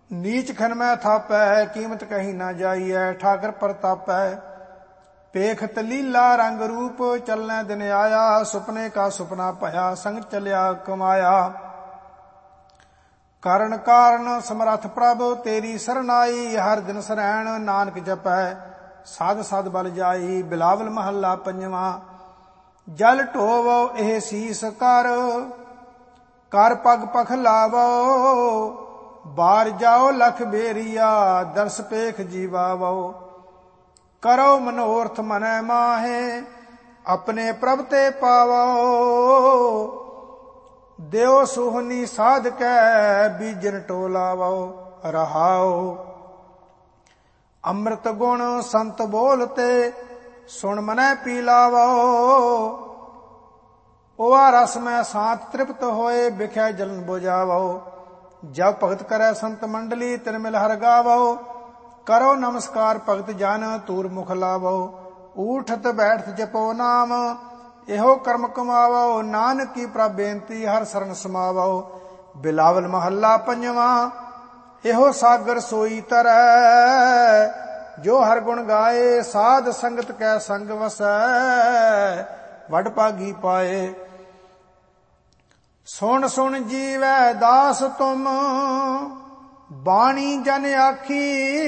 नीच खन में थापै कीमत कहीं ना जाइए ठाकर प्रतापै पेखत लीला रंग रूप चलने दिन आया सुपने का सुपना भया संग चलिया कमाया कारण कारण समरथ प्रभ तेरी सरनाई हर दिन सरैण नानक जपै साध साध बल जाई बिलावल महला पंजवा जल ढोवो एह सीस कर पग पख लावो बार जाओ लख बेरिया दर्श पेख जीवावो करो मनोरथ मनै माहे अपने प्रभ ते पावो देव सोहनी साध कै बीजन टोलावो रहाओ अमृत गुण संत बोलते सुन मनै पी लावो ओआ रस में सांत तृप्त होए बिख्या जलन बुझावो जब भगत करे संत मंडली तिन मिल हर गावो करो नमस्कार भगत जन तूर मुख लावो ऊठत बैठत जपो नाम एहो कर्म कमावो नानक की प्रभ बेनती हर शरण समावो बिलावल महला पंजवा एहो सागर सोई तरै जो हर गुण गाए साध संगत कै संग वसै वड भागी पाए सुन सुन जीवै दास तुम बाणी जन आखी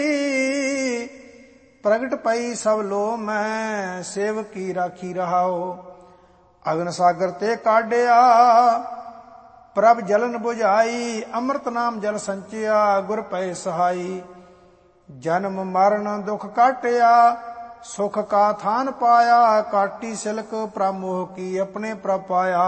प्रगट पई सब लो मैं सेवकी राखी रहाओ अगन सागर ते काढ़िया प्रभ जलन बुझाई अमृत नाम जल संचिया गुर पै सहाई जन्म मरण दुख काटिया सुख का थान पाया काटी सिलक प्रमोह की अपने प्रभ पाया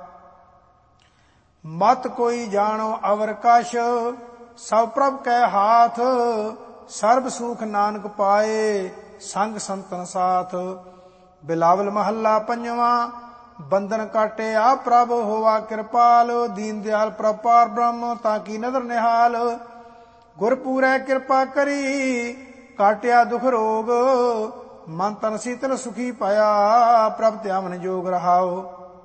मत कोई जानो अवर कश सब प्रभ कै हाथ सर्ब सुख नानक पाए संग संतन साथ बिलावल महला पंजवा बंधन काटे आप प्रभ होवा कृपाल दीन दयाल प्रभ पार ब्रह्म ताकि नदर निहाल गुर पूरै कृपा करी काटिया दुख रोग मन तन शीतल सुखी पाया प्रभ त्यामन जोग रहाओ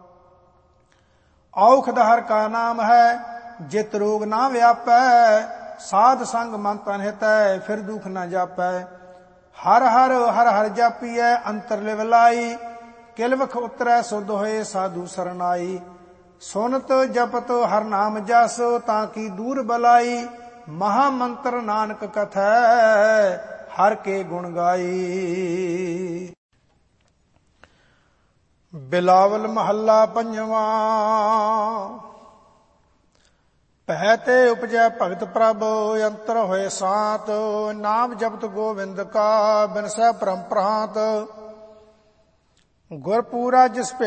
औखद हर का नाम है जित रोग ना व्यापै साध संग मन तन हितै फिर दुख न जापै हर हर हर हर जापिए अंतर लिव लाई किलवख उतरै सुध होए साधु सरनाई सुनत जपत हर नाम जस ताकि दूर बलाई महामंत्र नानक कथै हर के गुण गाई बिलावल महला पंजवा पह ते उपजै भगत प्रभ अंतर होए सात नाम जपत गोविंद का बिनसै परम प्रांत गुरपूरा जिस पे